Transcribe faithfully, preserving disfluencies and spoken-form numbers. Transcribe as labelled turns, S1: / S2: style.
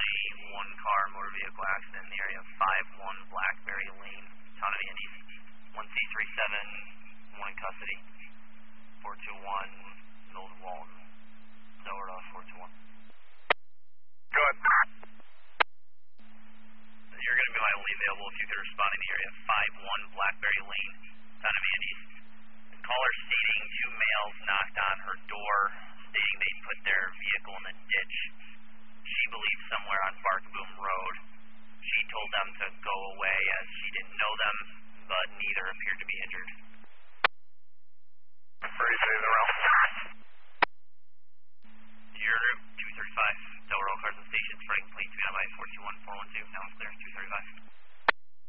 S1: currently one car motor vehicle accident in the area of five one Blackberry Lane, Town of Andes. one C three seven, one in custody. four two one, Old Walton. Over to four two one.
S2: Go ahead.
S1: You're going to be my only available if you could respond in the area of five one Blackberry Lane, Town of Andes. The caller stating two males knocked on her door, stating they put their vehicle in the ditch. She believes somewhere on Barkaboom Road. She told them to go away as she didn't know them, but neither appeared to be injured.